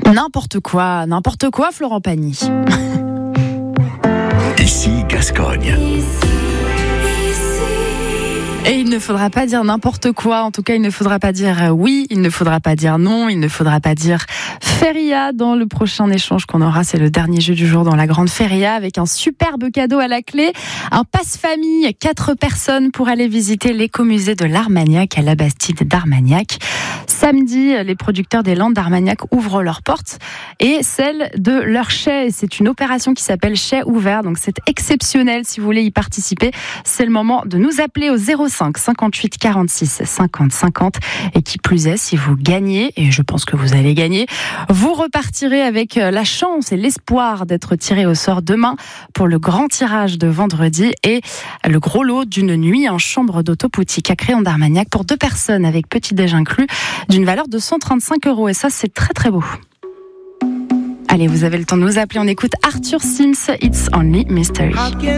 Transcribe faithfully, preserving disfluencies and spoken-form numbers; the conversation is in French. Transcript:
N'importe quoi, n'importe quoi, Florent Pagny. Ici Gascogne. Et il ne faudra pas dire n'importe quoi, en tout cas il ne faudra pas dire oui, il ne faudra pas dire non, il ne faudra pas dire feria dans le prochain échange qu'on aura. C'est le dernier jeu du jour dans la grande feria avec un superbe cadeau à la clé, un passe-famille, quatre personnes pour aller visiter l'écomusée de l'Armagnac à la Bastide d'Armagnac. Samedi, les producteurs des Landes d'Armagnac ouvrent leurs portes et celles de leur chai. C'est une opération qui s'appelle Chai ouvert, donc c'est exceptionnel. Si vous voulez y participer, c'est le moment de nous appeler au zéro cinq cinquante-huit quarante-six cinquante cinquante. Et qui plus est, si vous gagnez, et je pense que vous allez gagner, vous repartirez avec la chance et l'espoir d'être tiré au sort demain pour le grand tirage de vendredi et le gros lot d'une nuit en chambre d'auto-boutique à Créon d'Armagnac pour deux personnes avec petit-déj inclus d'une valeur de cent trente-cinq euros. Et ça, c'est très très beau. Allez, vous avez le temps de nous appeler. On écoute Arthur Sims, It's Only Mystery.